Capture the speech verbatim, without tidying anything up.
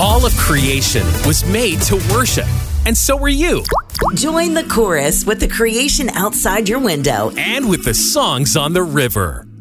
All of creation was made to worship, and so were you. Join the chorus with the creation outside your window and with the songs on the river.